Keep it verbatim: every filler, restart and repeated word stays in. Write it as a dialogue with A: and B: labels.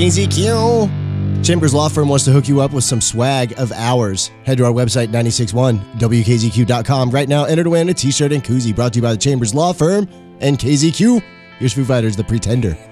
A: K Z Q. Chambers Law Firm wants to hook you up with some swag of ours. Head to our website, nine six one W K Z Q dot com. Right now, enter to win a t-shirt and koozie brought to you by the Chambers Law Firm and K Z Q. Here's Foo Fighters, The Pretender.